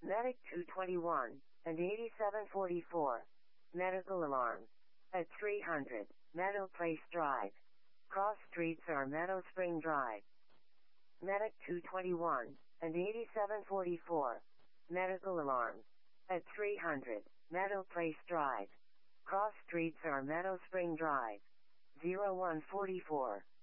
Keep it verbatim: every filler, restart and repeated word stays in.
Medic two twenty-one and eighty-seven forty-four. Medical alarm. At three hundred, Meadow Place Drive. Cross streets are Meadow Spring Drive. Medic two twenty-one and eighty-seven forty-four. Medical alarm. At three hundred, Meadow Place Drive. Cross streets are Meadow Spring Drive. zero one forty-four.